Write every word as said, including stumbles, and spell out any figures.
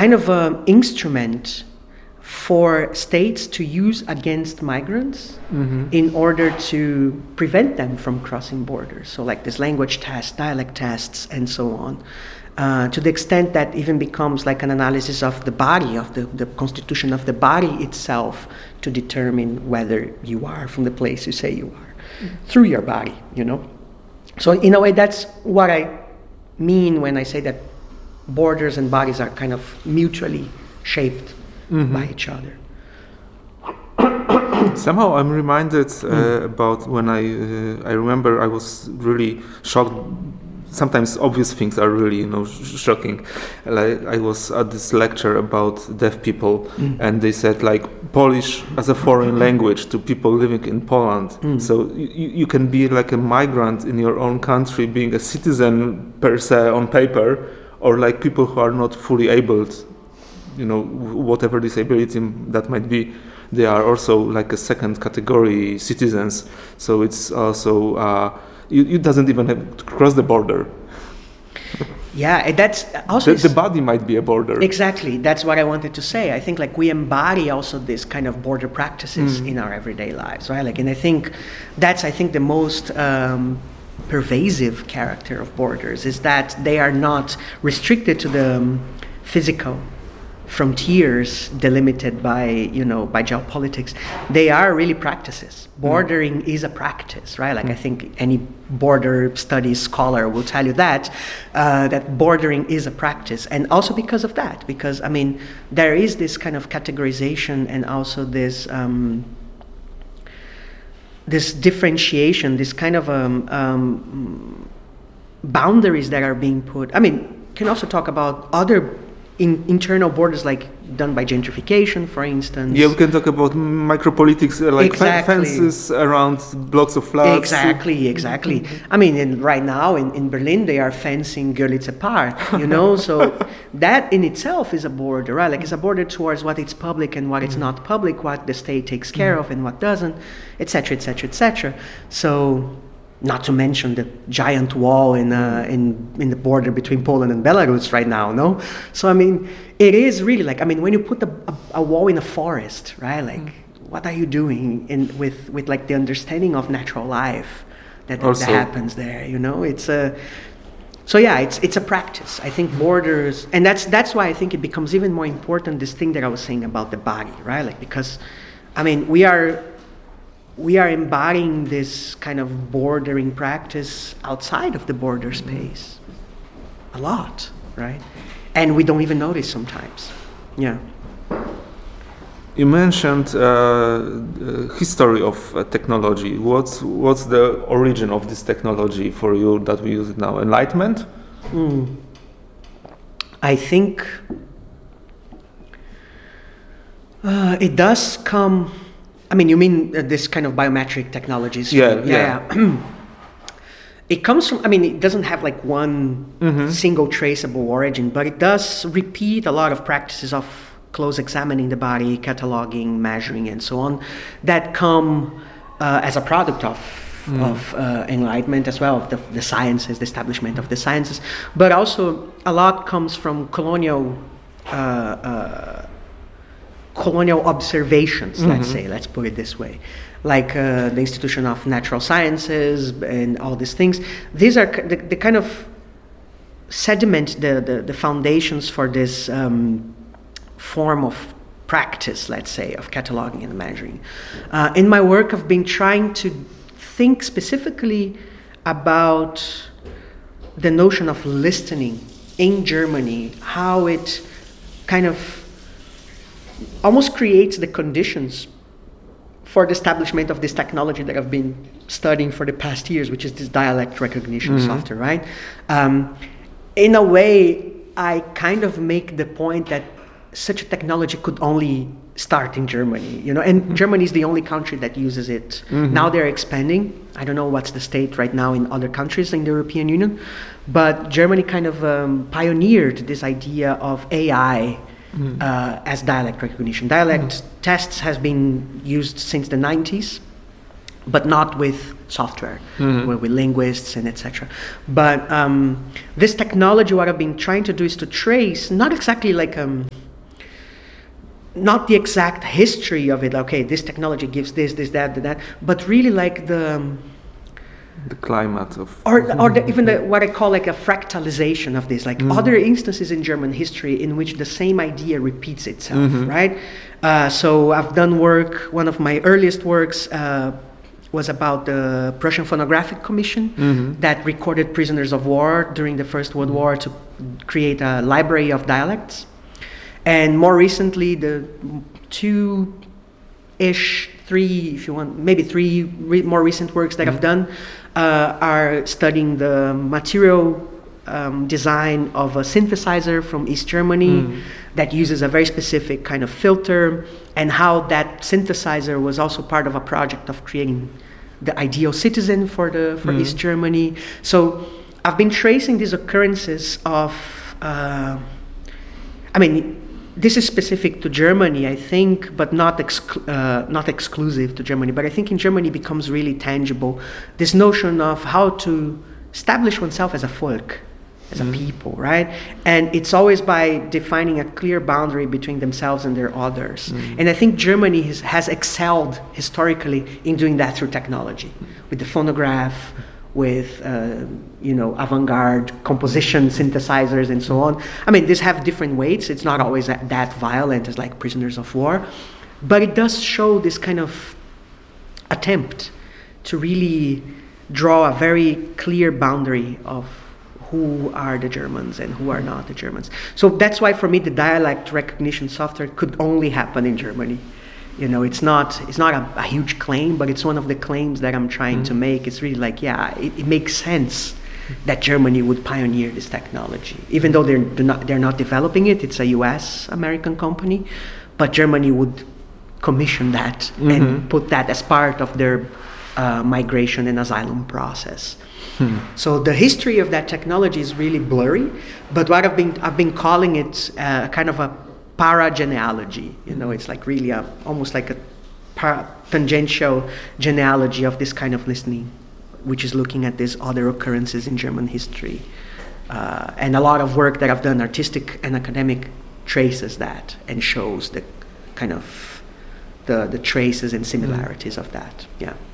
kind of an instrument for states to use against migrants mm-hmm. in order to prevent them from crossing borders. So like this language test, dialect tests, and so on. Uh, to the extent that even becomes like an analysis of the body, of the, the constitution of the body itself, to determine whether you are from the place you say you are, mm-hmm. through your body, you know? So in a way, that's what I mean when I say that borders and bodies are kind of mutually shaped mm-hmm. by each other. Somehow I'm reminded uh, mm. about when I, uh, I remember I was really shocked. Sometimes obvious things are really, you know, sh- shocking. Like I was at this lecture about deaf people, mm. and they said like Polish as a foreign language to people living in Poland. Mm. So you, you can be like a migrant in your own country, being a citizen per se on paper, or like people who are not fully able, you know, whatever disability that might be. They are also like a second category citizens. So it's also. Uh, You, it doesn't even have to cross the border. Yeah, that's also... The, the body might be a border. Exactly, that's what I wanted to say. I think like we embody also this kind of border practices mm. in our everyday lives, right? Like, and I think that's, I think, the most um, pervasive character of borders is that they are not restricted to the um, physical frontiers delimited by, you know, by geopolitics. They are really practices. Bordering mm. is a practice, right? Like mm. I think any border studies scholar will tell you that, uh, that bordering is a practice. And also because of that, because, I mean, there is this kind of categorization and also this, um, this differentiation, this kind of um, um, boundaries that are being put. I mean, can also talk about other In internal borders, like done by gentrification, for instance. Yeah, we can talk about micropolitics, uh, like exactly. fences around blocks of flats. Exactly, exactly. I mean, in, right now in, in Berlin, they are fencing Görlitzer Park, you know, so that in itself is a border, right? Like it's a border towards what is public and what is not public, what the state takes care of and what doesn't, et cetera, et cetera, et cetera. So, not to mention the giant wall in, uh, in in the border between Poland and Belarus right now, no? So, I mean, it is really like, I mean, when you put a, a, a wall in a forest, right? Like, mm. what are you doing in with, with like the understanding of natural life that, that, that happens there, you know? It's a, so yeah, it's it's a practice. I think borders, and that's that's why I think it becomes even more important, this thing that I was saying about the body, right? Like, because, I mean, we are, we are embodying this kind of bordering practice outside of the border space a lot, right? And we don't even notice sometimes. Yeah. You mentioned uh, the history of uh, technology. What's what's the origin of this technology for you that we use it now? Enlightenment? Mm. I think uh, it does come. I mean, you mean uh, this kind of biometric technologies? Yeah, from, yeah. yeah. It comes from, I mean, it doesn't have like one mm-hmm. single traceable origin, but it does repeat a lot of practices of close examining the body, cataloging, measuring, and so on, that come uh, as a product of, mm. of uh, enlightenment as well, of the, the sciences, the establishment of the sciences. But also a lot comes from colonial uh, uh, colonial observations, mm-hmm. let's say, let's put it this way. Like uh, the Institution of Natural Sciences and all these things. These are the, the kind of sediment, the, the, the foundations for this um, form of practice, let's say, of cataloging and measuring. Uh, in my work, I've been trying to think specifically about the notion of listening in Germany, how it kind of almost creates the conditions for the establishment of this technology that I've been studying for the past years, which is this dialect recognition mm-hmm. software, right? Um, in a way, I kind of make the point that such a technology could only start in Germany, you know, and mm-hmm. Germany is the only country that uses it. Mm-hmm. Now they're expanding. I don't know what's the state right now in other countries in the European Union, but Germany kind of um, pioneered this idea of A I mm. uh, as dialect recognition. Dialect mm. tests has been used since the nineties, but not with software, Mhm. with, with linguists and et cetera. But um, this technology, what I've been trying to do is to trace, not exactly like um, not the exact history of it. Okay, this technology gives this, this, that, that, but really like the um, the climate of or or the, even the, what I call like a fractalization of this, like Mhm. other instances in German history in which the same idea repeats itself, Mhm. right? Uh, so I've done work. One of my earliest works uh, was about the Prussian Phonographic Commission Mhm. that recorded prisoners of war during the First World War to create a library of dialects. And more recently, the two-ish, three, if you want, maybe three re- more recent works that Mhm. I've done uh, are studying the material um, design of a synthesizer from East Germany Mhm. that uses a very specific kind of filter, and how that synthesizer was also part of a project of creating the ideal citizen for the for Mhm. East Germany. So I've been tracing these occurrences of, uh, I mean, this is specific to Germany, I think, but not exclu- uh, not exclusive to Germany. But I think in Germany it becomes really tangible, this notion of how to establish oneself as a folk, as Mhm. a people, right? And it's always by defining a clear boundary between themselves and their others. Mhm. And I think Germany has, has excelled historically in doing that through technology, with the phonograph, with uh, you know, avant-garde composition synthesizers and so on. I mean, these have different weights. It's not always that, that violent as like Prisoners of War, but it does show this kind of attempt to really draw a very clear boundary of who are the Germans and who are not the Germans. So that's why for me the dialect recognition software could only happen in Germany. You know, it's not it's not a, a huge claim, but it's one of the claims that I'm trying mm-hmm. to make. It's really like, yeah, it, it makes sense that Germany would pioneer this technology, even though they're they're not they're not developing it. It's a U S American company, but Germany would commission that mm-hmm. and put that as part of their uh, migration and asylum process. Hmm. So the history of that technology is really blurry, but what I've been I've been calling it uh, kind of a paragenealogy. You know, it's like really a, almost like a para, tangential genealogy of this kind of listening, which is looking at these other occurrences in German history. Uh, and a lot of work that I've done, artistic and academic, traces that and shows the kind of the, the traces and similarities mm. of that. Yeah.